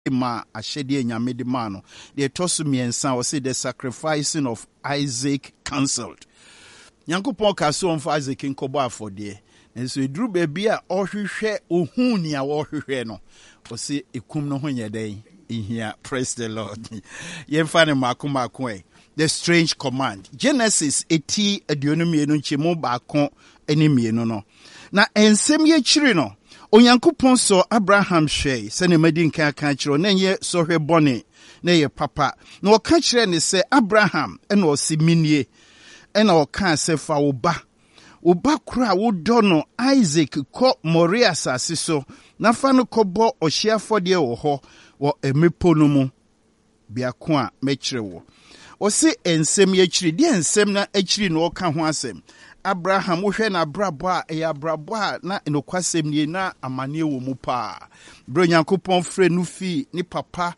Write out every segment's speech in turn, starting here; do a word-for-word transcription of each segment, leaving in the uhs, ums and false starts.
ma ashede nyame de ma no de toso miensa o say the sacrificing of Isaac cancelled. Nyankopon ka so on for Isaac nkobo afode enso eduru ba bia ohwehwe ohun ni a wo hwehwe no o say ekum no ho nyeden ihia. Praise the Lord. Yemfa ne makoma ko e the strange command. Genesis eti aduonumienu nchemu baako eni mienu no na ensem ye chiri no Onyankopon so Abraham hwe se ne madi nkan kan chiro na ye so hwe bone na ye papa na o ka chire ne se Abraham ena o si minie ena o ka se fa wo ba wo ba kura wo do no Isaac ko Moria asase so na fa no kobo ohia fode wo ho wo emepo no mu bia ko a mechire wo o se ensem ye chiri de ensem na achiri no o ka ho asem Abraham wo hwe na brabo a e abrabo a na enokwasem nie na amane wo mu pa bro Nyankopon frɛ no fi ni papa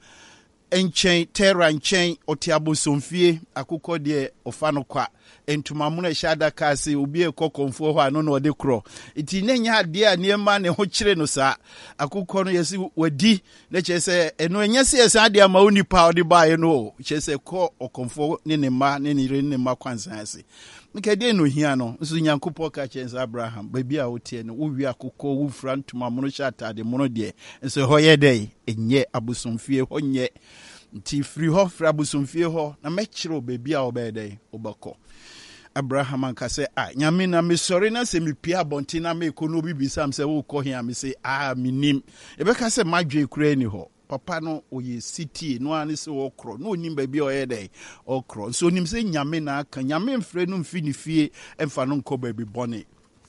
enchen terra enchen otiabosomfie akukọ de ofa no kwa entuma mu na shada ka se obi ekokonfo ho ano na ode kro iti nenya ade a niema ne ho kire no sa akukọ no yesi wadi na chese eno enya se yesa ade ama oni pa ode baaye no chese ko okonfo ne ne ma ne ne ne ma kwansan ase nkede no hia no nso Nyankopon ka chense Abraham baby a wotie no wo wi akukọ wo fra ntuma mu no shata de mu no de nso ho ye dai enye abosomfie ho nye nti free ho fra abosomfie ho na mechiro baby a obedai obako Abraham anka se ah nyame na me sori na se me pia bonti na me ko no bibisa am se wo ko hia me se ah minim e be ka se madwe kura ni ho papa no oye city no ani se wo kro no onim ba bia oye dai okro so onim se nyame na aka nyame mfre no mfi ni fie emfa no nko ba bi bone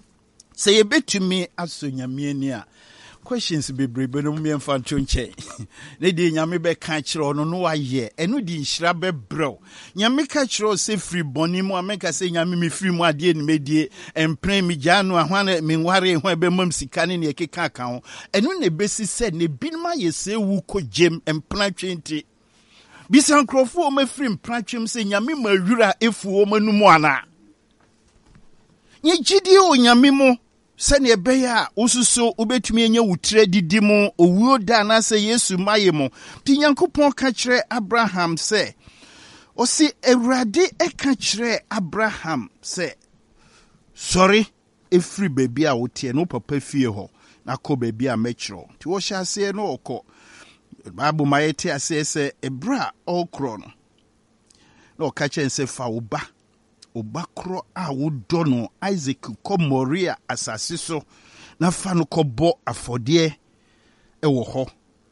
se ye betumi aso nyame ni a questions bebrebe no me mfa ntonche ne di nyame be ka kire ono no waye eno di nhira be brew nyame ka kire se free boni mu ameka se nyame me free mu ade ni medie empren mi janu ahwane me nware ho be mam sika ne ne keka ka ho eno ne besi se ne binma ye se wu ko jem empran twenty bisan krofo o me free empran twem se nyame ma wura efu o manumu ana nye gidi o nyame mu sani ebeya ususo ubetumi enye wutre didi mu owuo da na se Yesu maye mu ti Nyankopon ka kire Abraham se o si Ewurade e ka kire Abraham se sorry efri baby a wotie no papa fie ho na ko baby a mechiro ti wo sha se no okọ babu mayete ase se ebra okro no no ka kire se fa wo ba obakro a wodo no Isaac ko Moria asase so na fa no kobo afode e wo ho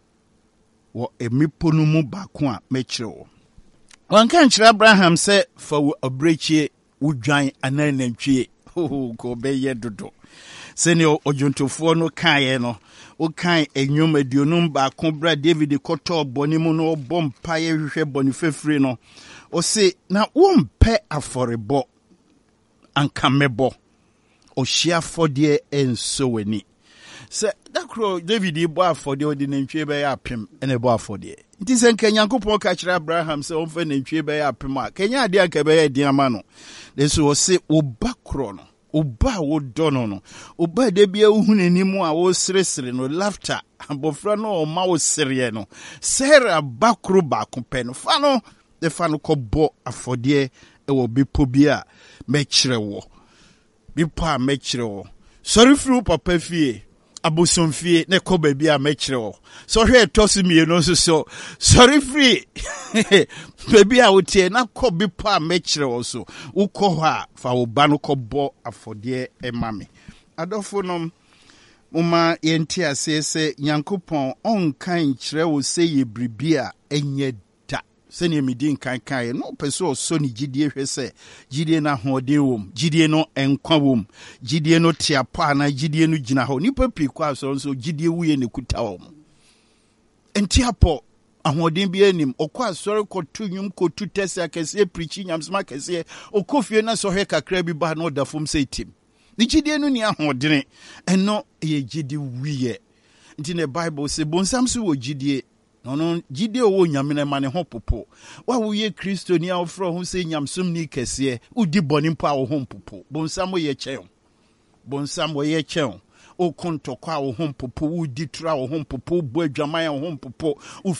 wo emipo no mu baako a mechire wo wanka nchira Abraham se fa wo abrechie wudwan ananantwie ho ko beye dodo se ne ojontofo no kae no o kan enyom aduonum baako bra David koto boni mu no bompa ye hwehwe boni fefre no o se na wompe aforebo ankamebo o hia fode enso weni se dakro David ibo afode odi nantwie be ya apem ene bo afode nti se nka Nyankopon ka kire Abraham se omfa nantwie be ya apem a kenya ade anka be ya diama no deso o se obakro no oba wo dono no oba de bia uhunanimu a wo seresere no laughter abofra no o ma wo sere no Sarah bakro ba kompe no fa no de fa no kobo afode e wo bipo bia mechire wo bipo a mechire wo sorry fru papa fie abosomfie ne ko ba bia mechire wo so hwe tosi mie no so so sorry free baby a wotie na ko bipo a mechire wo so ukọ ho a fa wo ba no kobo afode e mame adofo no uma yenti ase se Nyankopon onkan kire wo se ye bribia enye se ne medi nkan kan no peso so ni gidie hwe se gidie na hode wom gidie no enkwa wom gidie no tiapa na gidie no gina ho nipa pi kwa so so gidie wuye ne kuta wom entiapo ahoden bi anim okwa sori kotu nyum kotu tese akese preaching nyamsma kese okofie na so hwe kakra bi ba no dafom se tim ni gidie no ni ahodene eno ye gidie wiye nti ne Bible se bonsam so wo gidie no no gidie wo nyame na mane ho popo wa wo ye Kristo ni afro ho se nyamsom ni kese udi boni mpo a wo ho popo bonsam ye chen bonsam wo ye chen o konto kwa wo ho popo udi tra wo ho popo bo adwaman wo ho popo